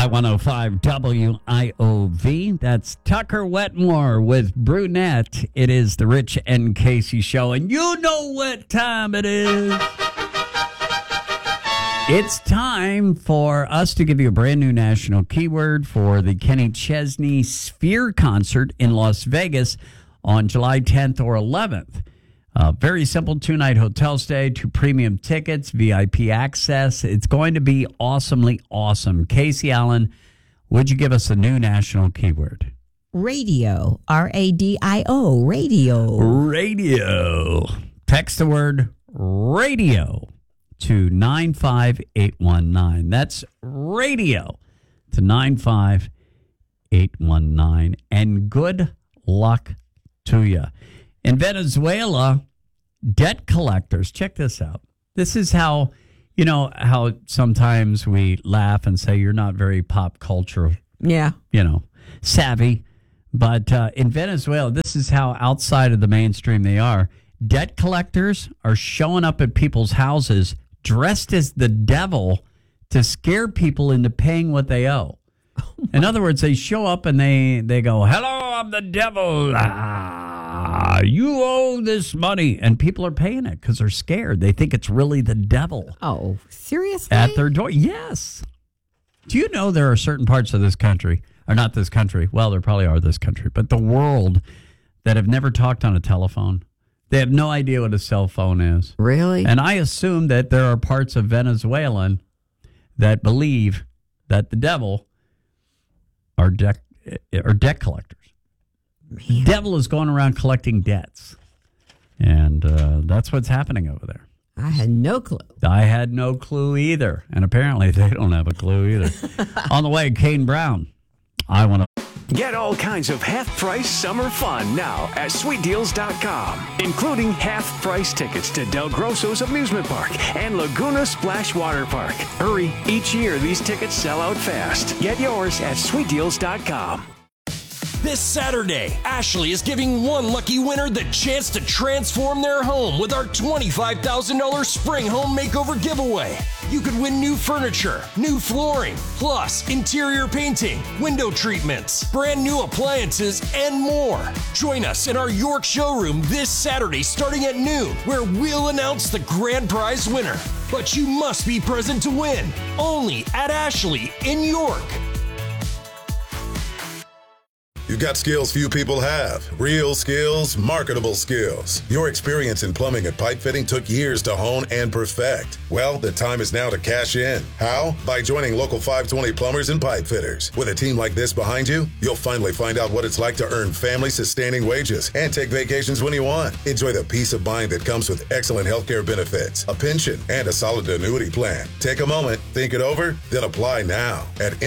Y105 WIOV. That's Tucker Wetmore with Brunette. It is the Rich and Casey Show, and you know what time it is. It's time for us to give you a brand new national keyword for the Kenny Chesney Sphere concert in Las Vegas on July 10th or 11th. Very simple, two-night hotel stay, 2 premium tickets, VIP access. It's going to be awesomely awesome. Casey Allen, would you give us a new national keyword? Radio. R-A-D-I-O. Radio. Radio. Text the word radio to 95819. That's radio to 95819. And good luck to you. In Venezuela, debt collectors, check this out. This is how, you know, how sometimes we laugh and say you're not very pop culture, savvy. But in Venezuela, this is how outside of the mainstream they are. Debt collectors are showing up at people's houses dressed as the devil to scare people into paying what they owe. In other words, they show up and they go, "Hello, I'm the devil. You owe this money." And people are paying it because they're scared. They think it's really the devil. Oh, seriously? At their door. Yes. Do you know there are certain parts of this country, or not this country, well, there probably are this country, but the world that have never talked on a telephone? They have no idea what a cell phone is. Really? And I assume that there are parts of Venezuelan that believe that the devil are debt collectors. Man. Devil is going around collecting debts. And that's what's happening over there. I had no clue. I had no clue either. And apparently they don't have a clue either. On the way, Kane Brown. I want to. Get all kinds of half-price summer fun now at SweetDeals.com, including half-price tickets to Del Grosso's Amusement Park and Laguna Splash Water Park. Hurry, each year these tickets sell out fast. Get yours at SweetDeals.com. This Saturday, Ashley is giving one lucky winner the chance to transform their home with our $25,000 Spring Home Makeover giveaway. You could win new furniture, new flooring, plus interior painting, window treatments, brand new appliances, and more. Join us in our York showroom this Saturday starting at noon, where we'll announce the grand prize winner. But you must be present to win, only at Ashley in York. You've got skills few people have. Real skills, marketable skills. Your experience in plumbing and pipe fitting took years to hone and perfect. Well, the time is now to cash in. How? By joining Local 520 Plumbers and Pipe Fitters. With a team like this behind you, you'll finally find out what it's like to earn family-sustaining wages and take vacations when you want. Enjoy the peace of mind that comes with excellent healthcare benefits, a pension, and a solid annuity plan. Take a moment, think it over, then apply now at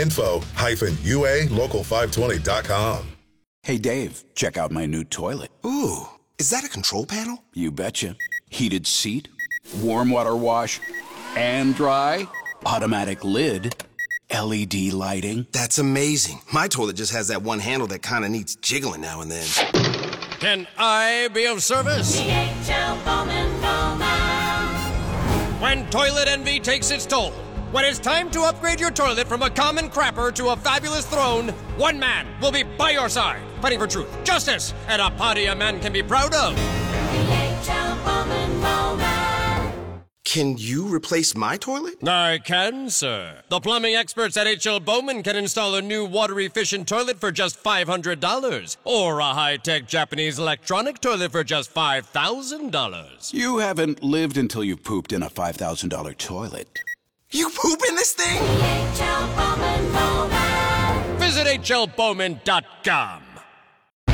info-ua-local520.com. Hey, Dave, check out my new toilet. Ooh, is that a control panel? You betcha. Heated seat, warm water wash, and dry, automatic lid, LED lighting. That's amazing. My toilet just has that one handle that kind of needs jiggling now and then. Can I be of service? DHL Bowman Bowman. When toilet envy takes its toll, when it's time to upgrade your toilet from a common crapper to a fabulous throne, one man will be by your side, fighting for truth, justice, and a party a man can be proud of. DHL Bowman Bowman. Can you replace my toilet? I can, sir. The plumbing experts at H.L. Bowman can install a new water-efficient toilet for just $500, or a high-tech Japanese electronic toilet for just $5,000. You haven't lived until you've pooped in a $5,000 toilet. You poop in this thing? DHL Bowman Bowman. Visit HLBowman.com.